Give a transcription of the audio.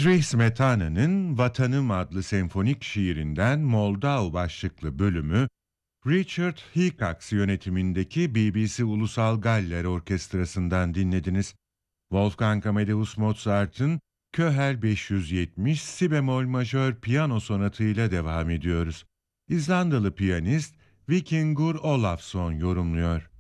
Friedrich Smetana'nın Vatanım adlı senfonik şiirinden Moldau başlıklı bölümü, Richard Hickox yönetimindeki BBC Ulusal Galler Orkestrası'ndan dinlediniz. Wolfgang Amadeus Mozart'ın Köhel 570 si bemol majör piyano sonatıyla devam ediyoruz. İzlandalı piyanist Vikingur Olafsson yorumluyor.